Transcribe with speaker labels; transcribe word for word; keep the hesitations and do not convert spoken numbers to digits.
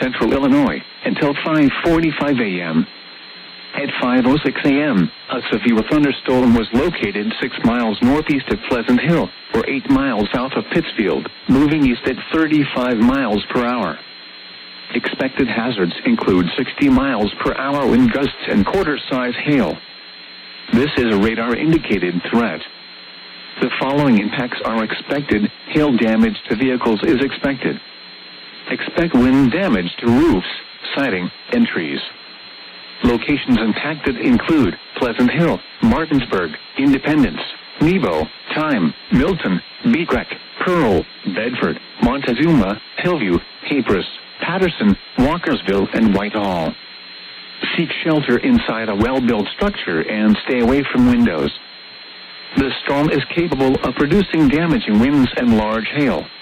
Speaker 1: central Illinois until five forty-five a m At five oh six a m, a severe thunderstorm was located six miles northeast of Pleasant Hill, or eight miles south of Pittsfield, moving east at thirty-five miles per hour. Expected hazards include sixty miles per hour wind gusts and quarter-size hail. This is a radar-indicated threat. The following impacts are expected. Hail damage to vehicles is expected. Expect wind damage to roofs, siding, and trees. Locations impacted include Pleasant Hill, Martinsburg, Independence, Nebo, Time, Milton, Beecrest, Pearl, Bedford, Montezuma, Hillview, Haypres, Patterson, Walkersville, and Whitehall. Seek shelter inside a well-built structure and stay away from windows. The storm is capable of producing damaging winds and large hail.